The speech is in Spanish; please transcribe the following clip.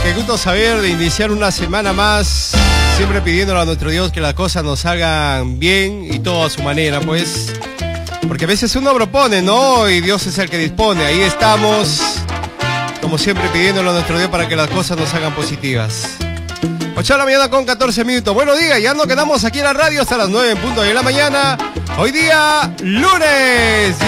Qué gusto saber de iniciar una semana más, siempre pidiéndole a nuestro Dios que las cosas nos hagan bien y todo a su manera, pues. Porque a veces uno propone, ¿no? Y Dios es el que dispone. Ahí estamos, como siempre, pidiéndole a nuestro Dios para que las cosas nos hagan positivas. 8 de la mañana con 14 minutos. Buenos días, ya nos quedamos aquí en la radio hasta las 9 en punto de la mañana. Hoy día, lunes.